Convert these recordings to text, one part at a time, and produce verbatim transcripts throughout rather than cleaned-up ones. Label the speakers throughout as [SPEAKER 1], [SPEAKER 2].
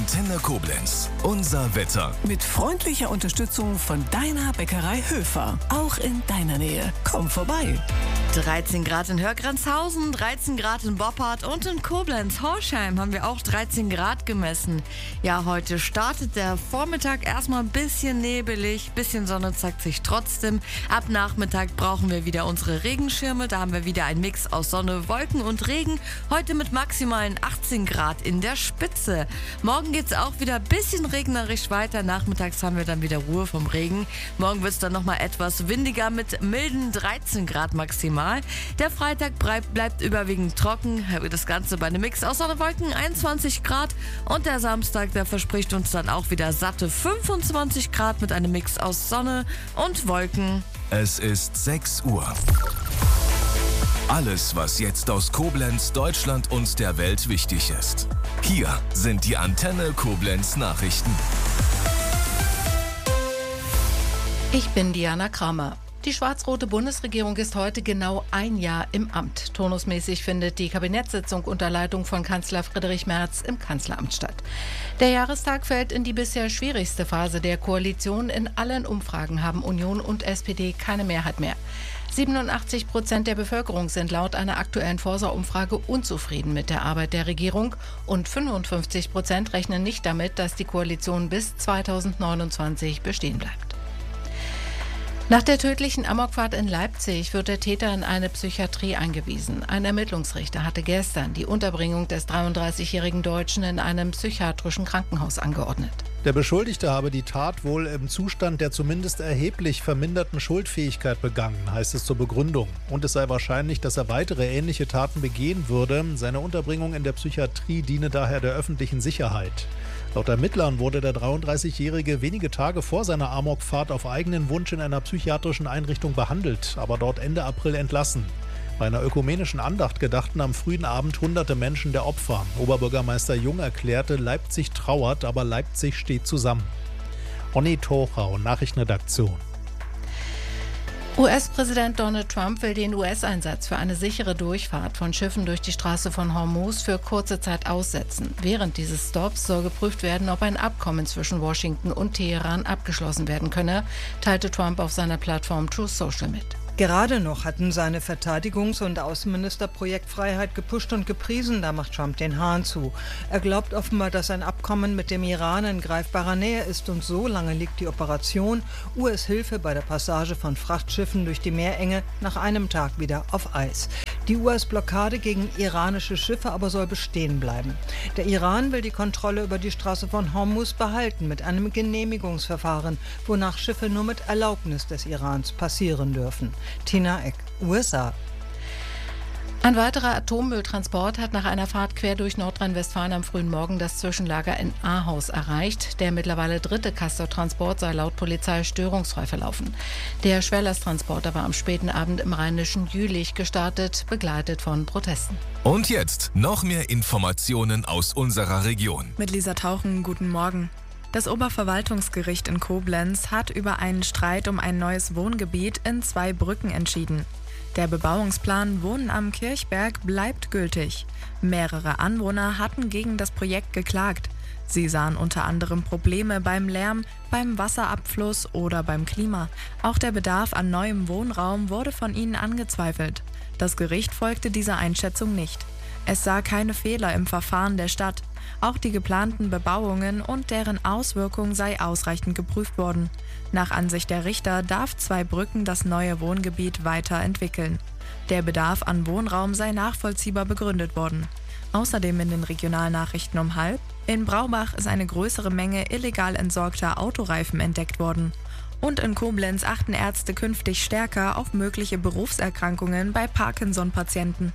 [SPEAKER 1] Antenne Koblenz. Unser Wetter.
[SPEAKER 2] Mit freundlicher Unterstützung von deiner Bäckerei Höfer. Auch in deiner Nähe. Komm vorbei.
[SPEAKER 3] dreizehn Grad in Hörgrenzhausen, dreizehn Grad in Boppard und in Koblenz-Horschheim haben wir auch dreizehn Grad gemessen. Ja, heute startet der Vormittag erstmal ein bisschen nebelig, bisschen Sonne zeigt sich trotzdem. Ab Nachmittag brauchen wir wieder unsere Regenschirme, da haben wir wieder einen Mix aus Sonne, Wolken und Regen. Heute mit maximalen achtzehn Grad in der Spitze. Morgen geht es auch wieder ein bisschen regnerisch weiter, nachmittags haben wir dann wieder Ruhe vom Regen. Morgen wird es dann nochmal etwas windiger mit milden dreizehn Grad maximal. Der Freitag bleibt überwiegend trocken, das Ganze bei einem Mix aus Sonne, Wolken, einundzwanzig Grad. Und der Samstag, der verspricht uns dann auch wieder satte fünfundzwanzig Grad mit einem Mix aus Sonne und Wolken.
[SPEAKER 1] Es ist sechs Uhr. Alles, was jetzt aus Koblenz, Deutschland und der Welt wichtig ist. Hier sind die Antenne Koblenz Nachrichten.
[SPEAKER 4] Ich bin Diana Kramer. Die schwarz-rote Bundesregierung ist heute genau ein Jahr im Amt. Turnusmäßig findet die Kabinettssitzung unter Leitung von Kanzler Friedrich Merz im Kanzleramt statt. Der Jahrestag fällt in die bisher schwierigste Phase der Koalition. In allen Umfragen haben Union und S P D keine Mehrheit mehr. siebenundachtzig Prozent der Bevölkerung sind laut einer aktuellen Forsa-Umfrage unzufrieden mit der Arbeit der Regierung und fünfundfünfzig Prozent rechnen nicht damit, dass die Koalition bis zweitausendneunundzwanzig bestehen bleibt. Nach der tödlichen Amokfahrt in Leipzig wird der Täter in eine Psychiatrie eingewiesen. Ein Ermittlungsrichter hatte gestern die Unterbringung des dreiunddreißigjährigen Deutschen in einem psychiatrischen Krankenhaus angeordnet.
[SPEAKER 5] Der Beschuldigte habe die Tat wohl im Zustand der zumindest erheblich verminderten Schuldfähigkeit begangen, heißt es zur Begründung. Und es sei wahrscheinlich, dass er weitere ähnliche Taten begehen würde. Seine Unterbringung in der Psychiatrie diene daher der öffentlichen Sicherheit. Laut Ermittlern wurde der dreiunddreißigjährige wenige Tage vor seiner Amokfahrt auf eigenen Wunsch in einer psychiatrischen Einrichtung behandelt, aber dort Ende April entlassen. Bei einer ökumenischen Andacht gedachten am frühen Abend hunderte Menschen der Opfer. Oberbürgermeister Jung erklärte, Leipzig trauert, aber Leipzig steht zusammen. Onni Torau, Nachrichtenredaktion.
[SPEAKER 4] U S-Präsident Donald Trump will den U S-Einsatz für eine sichere Durchfahrt von Schiffen durch die Straße von Hormuz für kurze Zeit aussetzen. Während dieses Stops soll geprüft werden, ob ein Abkommen zwischen Washington und Teheran abgeschlossen werden könne, teilte Trump auf seiner Plattform Truth Social mit.
[SPEAKER 6] Gerade noch hatten seine Verteidigungs- und Außenminister Projektfreiheit gepusht und gepriesen, da macht Trump den Hahn zu. Er glaubt offenbar, dass ein Abkommen mit dem Iran in greifbarer Nähe ist und so lange liegt die Operation U S-Hilfe bei der Passage von Frachtschiffen durch die Meerenge nach einem Tag wieder auf Eis. Die U S-Blockade gegen iranische Schiffe aber soll bestehen bleiben. Der Iran will die Kontrolle über die Straße von Hormuz behalten mit einem Genehmigungsverfahren, wonach Schiffe nur mit Erlaubnis des Irans passieren dürfen. Tina Eck, U S A.
[SPEAKER 4] Ein weiterer Atommülltransport hat nach einer Fahrt quer durch Nordrhein-Westfalen am frühen Morgen das Zwischenlager in Ahaus erreicht. Der mittlerweile dritte Castor-Transport sei laut Polizei störungsfrei verlaufen. Der Schwerlasttransporter war am späten Abend im rheinischen Jülich gestartet, begleitet von Protesten.
[SPEAKER 1] Und jetzt noch mehr Informationen aus unserer Region.
[SPEAKER 7] Mit Lisa Tauchen, guten Morgen. Das Oberverwaltungsgericht in Koblenz hat über einen Streit um ein neues Wohngebiet in zwei Brücken entschieden. Der Bebauungsplan Wohnen am Kirchberg bleibt gültig. Mehrere Anwohner hatten gegen das Projekt geklagt. Sie sahen unter anderem Probleme beim Lärm, beim Wasserabfluss oder beim Klima. Auch der Bedarf an neuem Wohnraum wurde von ihnen angezweifelt. Das Gericht folgte dieser Einschätzung nicht. Es sah keine Fehler im Verfahren der Stadt. Auch die geplanten Bebauungen und deren Auswirkung sei ausreichend geprüft worden. Nach Ansicht der Richter darf Zweibrücken das neue Wohngebiet weiterentwickeln. Der Bedarf an Wohnraum sei nachvollziehbar begründet worden. Außerdem in den Regionalnachrichten um halb: In Braubach ist eine größere Menge illegal entsorgter Autoreifen entdeckt worden. Und in Koblenz achten Ärzte künftig stärker auf mögliche Berufserkrankungen bei Parkinson-Patienten.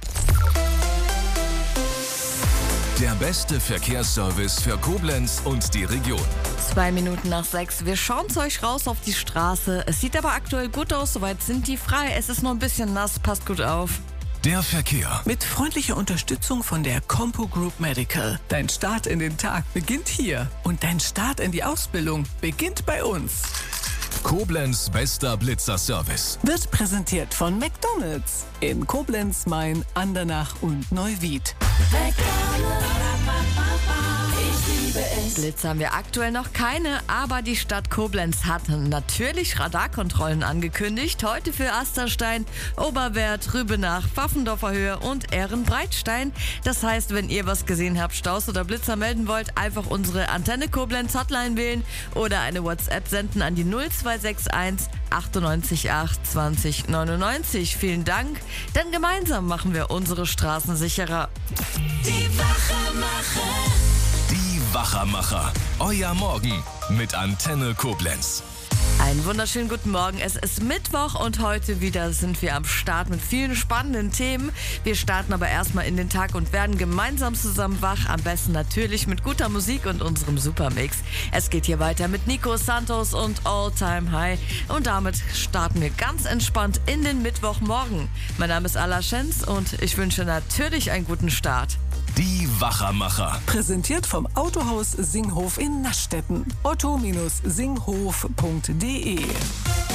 [SPEAKER 1] Der beste Verkehrsservice für Koblenz und die Region.
[SPEAKER 3] Zwei Minuten nach sechs. Wir schauen zu euch raus auf die Straße. Es sieht aber aktuell gut aus, soweit sind die frei. Es ist nur ein bisschen nass, passt gut auf.
[SPEAKER 1] Der Verkehr.
[SPEAKER 2] Mit freundlicher Unterstützung von der Compo Group Medical. Dein Start in den Tag beginnt hier. Und dein Start in die Ausbildung beginnt bei uns.
[SPEAKER 1] Koblenz bester Blitzer-Service.
[SPEAKER 2] Wird präsentiert von McDonald's in Koblenz, Main, Andernach und Neuwied.
[SPEAKER 8] McDonald's, ich liebe es.
[SPEAKER 3] Blitze haben wir aktuell noch keine, aber die Stadt Koblenz hat natürlich Radarkontrollen angekündigt. Heute für Asterstein, Oberwert, Rübenach, Pfaffendorfer Höhe und Ehrenbreitstein. Das heißt, wenn ihr was gesehen habt, Staus oder Blitzer melden wollt, einfach unsere Antenne Koblenz Hotline wählen oder eine WhatsApp senden an die null zwei sechs eins achtundneunzig acht zwanzig neunundneunzig. Vielen Dank, denn gemeinsam machen wir unsere Straßen sicherer.
[SPEAKER 1] Die Wachermacher. Die Wachermacher. Euer Morgen mit Antenne Koblenz.
[SPEAKER 3] Einen wunderschönen guten Morgen. Es ist Mittwoch und heute wieder sind wir am Start mit vielen spannenden Themen. Wir starten aber erstmal in den Tag und werden gemeinsam zusammen wach. Am besten natürlich mit guter Musik und unserem Supermix. Es geht hier weiter mit Nico Santos und All Time High. Und damit starten wir ganz entspannt in den Mittwochmorgen. Mein Name ist Ala Schenz und ich wünsche natürlich einen guten Start.
[SPEAKER 1] Die Wachermacher.
[SPEAKER 2] Präsentiert vom Autohaus Singhof in Naschdetten. otto Bindestrich singhof punkt de